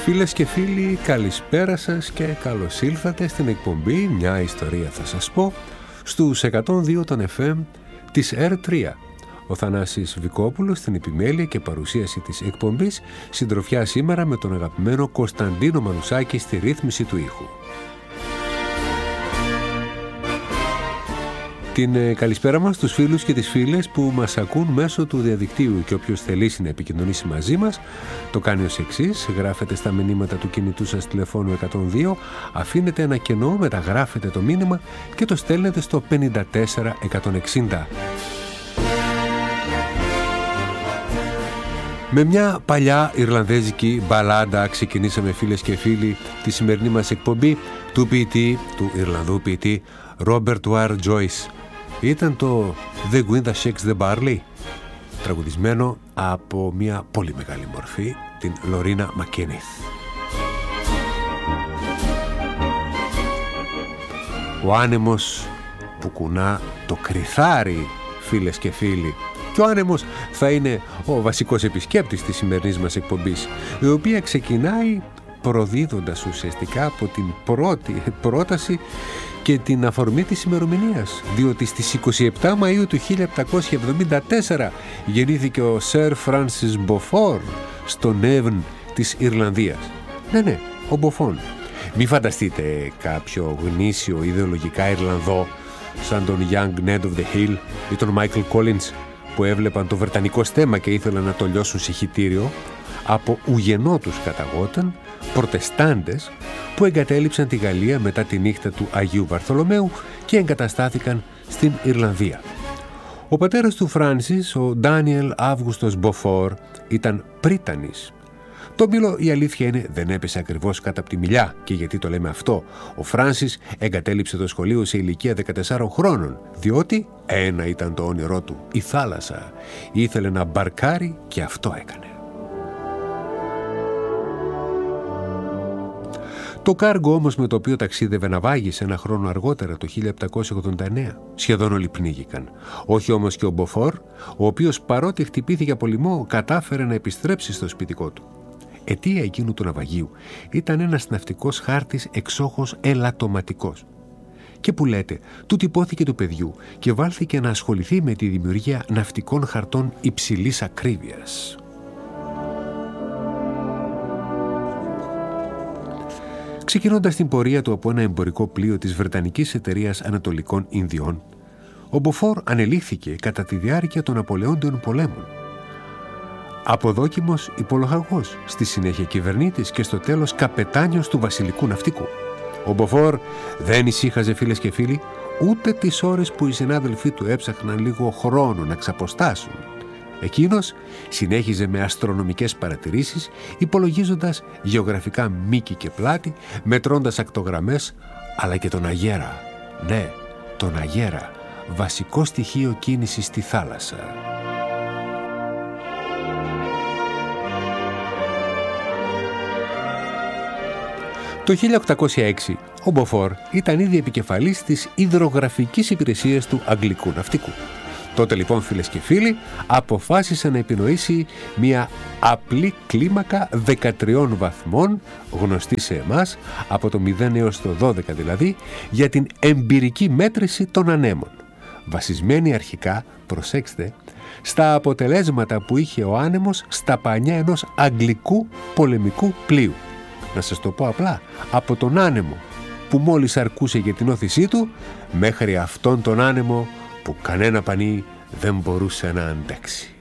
Φίλες και φίλοι, καλησπέρα σας και καλώς ήλθατε στην εκπομπή «Μια ιστορία θα σας πω» στους 102 των FM της R3. Ο Θανάσης Βικόπουλος στην επιμέλεια και παρουσίαση της εκπομπής, συντροφιά σήμερα με τον αγαπημένο Κωνσταντίνο Μανουσάκη στη ρύθμιση του ήχου. Την καλησπέρα μας στους φίλους και τις φίλες που μας ακούν μέσω του διαδικτύου, και όποιος θελήσει να επικοινωνήσει μαζί μας το κάνει ως εξής: γράφετε στα μηνύματα του κινητού σας τηλεφώνου 102, αφήνετε ένα κενό, μεταγράφετε το μήνυμα και το στέλνετε στο 54160. Με μια παλιά Ιρλανδέζικη μπαλάντα ξεκινήσαμε, φίλες και φίλοι, τη σημερινή μας εκπομπή του ποιητή, του Ιρλανδού ποιητή Robert Ware Joyce. Ήταν το The Wind That Shakes the Barley, τραγουδισμένο από μια πολύ μεγάλη μορφή, την Λορίνα Μακίνιθ. Ο άνεμος που κουνά το κριθάρι, φίλες και φίλοι, και ο άνεμος θα είναι ο βασικός επισκέπτης της σημερινής μας εκπομπής, η οποία ξεκινάει προδίδοντας ουσιαστικά από την πρώτη πρόταση και την αφορμή της ημερομηνίας, διότι στις 27 Μαΐου του 1774 γεννήθηκε ο Sir Francis Beaufort στο Νέβν της Ιρλανδίας. Ναι, ο Beaufort. Μη φανταστείτε κάποιο γνήσιο ιδεολογικά Ιρλανδό σαν τον Young Ned of the Hill ή τον Michael Collins, που έβλεπαν το βρετανικό στέμμα και ήθελαν να το λιώσουν σε χυτήριο. Από ουγενότους καταγόταν προτεστάντες που εγκατέλειψαν τη Γαλλία μετά τη νύχτα του Αγίου Βαρθολομαίου και εγκαταστάθηκαν στην Ιρλανδία. Ο πατέρας του Φράνσις, ο Ντάνιελ Αύγουστος Μποφόρ, ήταν πρίτανης. Το μήλο, η αλήθεια είναι, δεν έπεσε ακριβώς κάτω από τη μιλιά. Και γιατί το λέμε αυτό? Ο Φράνσις εγκατέλειψε το σχολείο σε ηλικία 14 χρόνων, διότι ένα ήταν το όνειρό του, η θάλασσα. Ήθελε να μπαρκάρει και αυτό έκανε. Το κάργο όμως με το οποίο ταξίδευε να βάγισε ένα χρόνο αργότερα, το 1789, σχεδόν όλοι πνίγηκαν. Όχι όμως και ο Μποφόρ, ο οποίος παρότι χτυπήθηκε από λοιμό, κατάφερε να επιστρέψει στο σπιτικό του. Αιτία εκείνου του ναυαγίου ήταν ένας ναυτικός χάρτης εξόχως ελαττωματικός. Και που λέτε, του τυπώθηκε του παιδιού και βάλθηκε να ασχοληθεί με τη δημιουργία ναυτικών χαρτών υψηλής ακρίβειας. Ξεκινώντας την πορεία του από ένα εμπορικό πλοίο της Βρετανικής Εταιρείας Ανατολικών Ινδιών, ο Μποφόρ ανελήφθηκε κατά τη διάρκεια των Ναπολεόντιων πολέμων. Αποδόκιμος υπολογαγός, στη συνέχεια κυβερνήτης και στο τέλος καπετάνιος του βασιλικού ναυτικού. Ο Μποφόρ δεν ησύχαζε, φίλες και φίλοι, ούτε τις ώρες που οι συνάδελφοί του έψαχναν λίγο χρόνο να ξαποστάσουν. Εκείνος συνέχιζε με αστρονομικές παρατηρήσεις, υπολογίζοντας γεωγραφικά μήκη και πλάτη, μετρώντας ακτογραμμές, αλλά και τον αγέρα. Ναι, τον αγέρα, βασικό στοιχείο κίνησης στη θάλασσα. Το 1806 ο Μποφόρ ήταν ήδη επικεφαλής της υδρογραφικής υπηρεσίας του Αγγλικού Ναυτικού. Τότε λοιπόν, φίλες και φίλοι, αποφάσισε να επινοήσει μια απλή κλίμακα 13 βαθμών, γνωστή σε εμάς από το 0 έως το 12 δηλαδή, για την εμπειρική μέτρηση των ανέμων, βασισμένη αρχικά, προσέξτε, στα αποτελέσματα που είχε ο άνεμος στα πανιά ενός αγγλικού πολεμικού πλοίου. Να σας το πω απλά, από τον άνεμο που μόλις αρκούσε για την όθησή του, μέχρι αυτόν τον άνεμο που κανένα πανί δεν μπορούσε να αντέξει.